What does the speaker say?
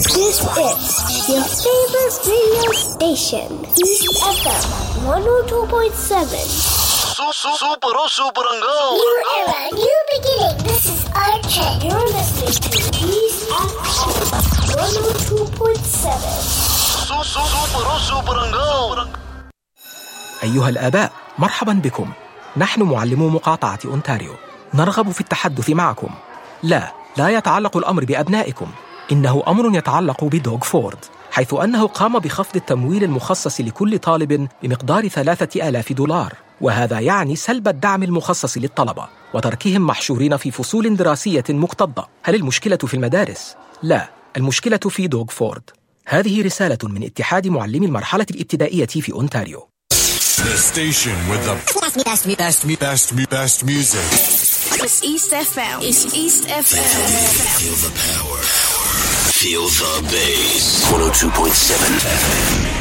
This is your favorite radio station, East FM 102.7. Super New era, new beginning. This is our trend. You're listening to East FM 102.7. Super. أيها الآباء، مرحبا بكم. نحن معلمو مقاطعة أونتاريو، نرغب في التحدث معكم. لا يتعلق الأمر بأبنائكم، إنه أمر يتعلق بدوغ فورد، حيث أنه قام بخفض التمويل المخصص لكل طالب بمقدار $3,000، وهذا يعني سلب الدعم المخصص للطلبة وتركهم محشورين في فصول دراسية مكتظة. هل المشكلة في المدارس؟ لا، المشكلة في دوغ فورد. هذه رسالة من اتحاد معلمي المرحلة الابتدائية في أونتاريو. The station with the best music. It's East FM. It's East FM. Feel the power. Feel the bass. 102.7 FM.